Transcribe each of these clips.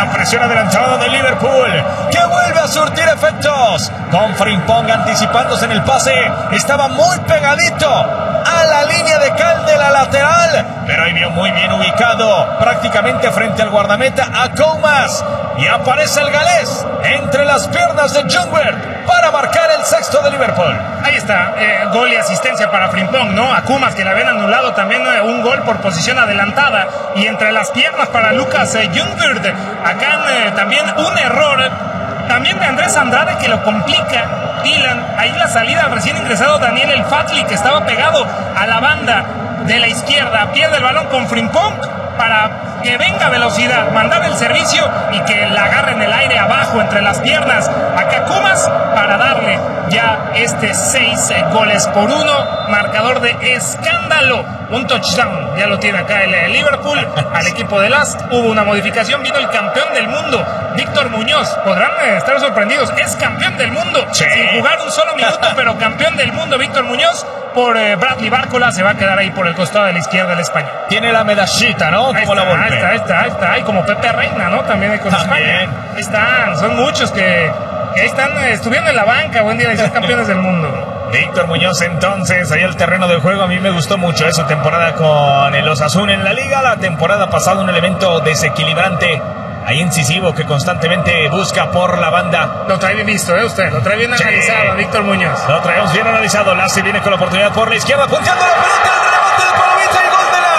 la presión adelantada de Liverpool, que vuelve a surtir efectos. Con Frimpong anticipándose en el pase. Estaba muy pegadito a la línea de cal de la lateral, pero ahí vio muy bien ubicado, prácticamente frente al guardameta, a Comas. Y aparece el galés entre las piernas de Ljungberg para marcar el sexto de Liverpool. Ahí está, gol y asistencia para Frimpong, ¿no? A Comas, que le habían anulado también un gol por posición adelantada. Y entre las piernas para Lucas Ljungberg. Acá también un error también de Andrés Andrade, que lo complica Dylan. Ahí la salida recién ingresado Daniel El Fatli, que estaba pegado a la banda de la izquierda. Pierde el balón con Frimpong para que venga velocidad, mandar el servicio y que la agarre en el aire abajo entre las piernas a Cacumas para darle ya 6-1, marcador de escándalo, un touchdown, ya lo tiene acá el Liverpool al equipo de Last. Hubo una modificación, vino el campeón del mundo, Víctor Muñoz. Podrán estar sorprendidos, es campeón del mundo, sí, sin jugar un solo minuto, pero campeón del mundo Víctor Muñoz. Por Bradley Bárcola, se va a quedar ahí por el costado de la izquierda del España. Tiene la medallita, ¿no? Ahí como está, la Volpe. Ahí está. Y como Pepe Reina, ¿no? También hay con España. Ahí están, son muchos que estuvieron en la banca, buen día de ser campeones del mundo. Víctor Muñoz, entonces, ahí el terreno de juego. A mí me gustó mucho su temporada con el Osasuna en la Liga. La temporada pasada un elemento desequilibrante, ahí incisivo, que constantemente busca por la banda. Lo trae bien visto, usted, lo trae bien analizado, Víctor Muñoz. Lo traemos bien analizado. Lassi viene con la oportunidad por la izquierda, punteando la pelota, el rebote de Palomita y gol de Las.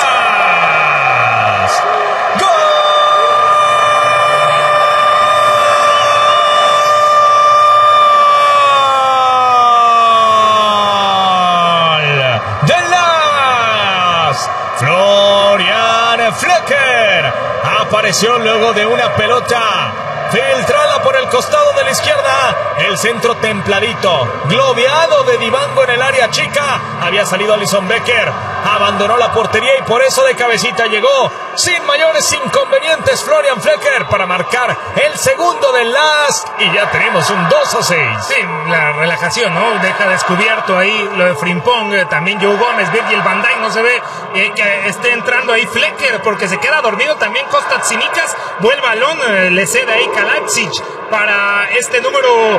¡Gol de Las! Florian Flecker apareció luego de una pelota filtrada por el costado de la izquierda. El centro templadito, globeado de Dibango en el área chica. Había salido Alisson Becker, abandonó la portería y por eso de cabecita llegó sin mayores inconvenientes Florian Flecker para marcar el segundo del Last. Y ya tenemos un 2-6. Sí, la relajación, ¿no? Deja descubierto ahí lo de Frimpong. También Joe Gómez, Virgil van Dijk. No se ve que esté entrando ahí Flecker porque se queda dormido también Kostas Tsimikas. Vuelve el balón, le cede ahí Kalajic para este número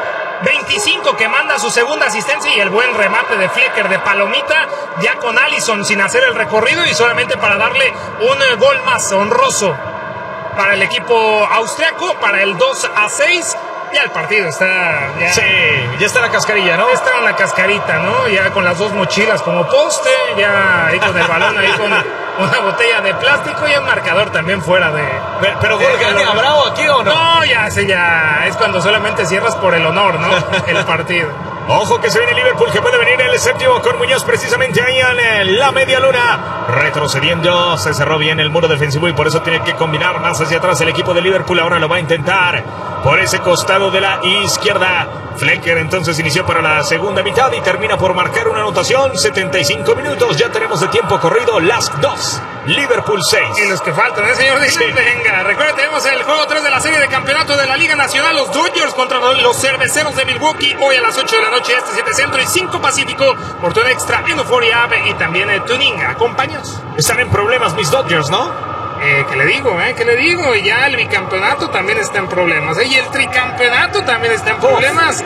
25 que manda su segunda asistencia y el buen remate de Flecker de palomita, ya con Alisson sin hacer el recorrido y solamente para darle un gol más honroso para el equipo austriaco, para el 2-6. Ya el partido está... Sí, ya está la cascarilla, ¿no? Está en la cascarita, ¿no? Ya con las dos mochilas como poste, ya ahí con el balón, ahí con una botella de plástico y el marcador también fuera de... Pero gol gane a Bravo aquí, ¿o no? No, ya es cuando solamente cierras por el honor, ¿no? El partido. Ojo que se viene Liverpool, que puede venir el séptimo con Muñoz precisamente ahí en la media luna. Retrocediendo, se cerró bien el muro defensivo y por eso tiene que combinar más hacia atrás el equipo de Liverpool. Ahora lo va a intentar por ese costado de la izquierda. Flecker entonces inició para la segunda mitad y termina por marcar una anotación. 75 minutos, ya tenemos de tiempo corrido. Last 2, Liverpool 6. Y los que faltan, señor? Sí. Venga, recuerda, tenemos el juego 3 de la serie de campeonato de la Liga Nacional. Los Dodgers contra los Cerveceros de Milwaukee. Hoy a las 8 de la noche, 7 Centro y 5 Pacífico. Por tu extra en Euphoria Ave y también Tuning. Acompáñanos. Están en problemas mis Dodgers, ¿no? ¿Qué le digo? Ya el bicampeonato también está en problemas, y el tricampeonato también está en problemas.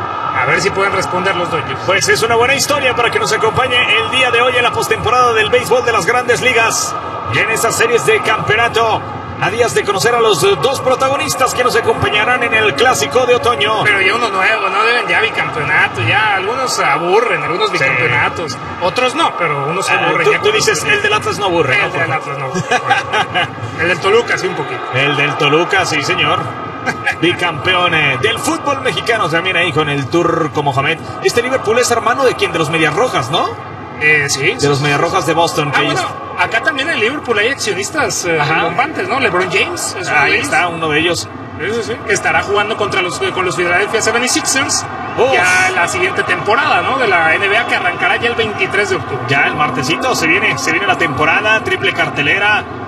A ver si pueden responder los Dodgers. Pues es una buena historia para que nos acompañe el día de hoy en la postemporada del béisbol de las Grandes Ligas. Y en estas series de campeonato, a días de conocer a los dos protagonistas que nos acompañarán en el Clásico de Otoño. Pero ya uno nuevo, no deben ya bicampeonato, ya algunos aburren, algunos bicampeonatos, sí. Otros no, pero unos aburren. Tú dices, el del Atlas no aburre. El del Atlas no aburre. El del Toluca sí un poquito. El del Toluca, sí señor. Bicampeón del fútbol mexicano también ahí con el Turco Mohamed. Este Liverpool es hermano de quién, de los Medias Rojas, ¿no? Sí. De los Medias Rojas de Boston. Bueno, acá también en Liverpool hay accionistas bombantes, ¿no? LeBron James. Ahí está, uno de ellos. Sí. Estará jugando con los Philadelphia 76ers ya la siguiente temporada, ¿no? De la NBA, que arrancará ya el 23 de octubre. Ya el martesito se viene la temporada, triple cartelera.